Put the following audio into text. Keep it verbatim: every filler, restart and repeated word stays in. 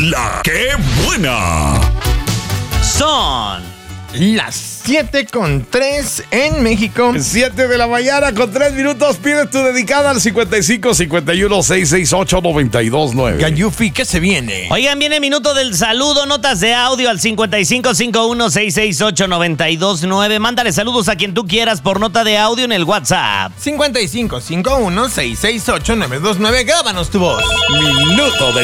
La que buena. Son las siete con tres en México. siete de la mañana con tres minutos. Pide tu dedicada al cincuenta y cinco cincuenta y uno seiscientos sesenta y ocho noventa y dos nueve. Gayufi, ¿qué se viene? Oigan, viene minuto del saludo, notas de audio al cincuenta y cinco cincuenta y uno seiscientos sesenta y ocho noventa y dos nueve. Mándale saludos a quien tú quieras por nota de audio en el WhatsApp. cincuenta y cinco cincuenta y uno seiscientos sesenta y ocho noventa y dos nueve. Grábanos tu voz. Minuto de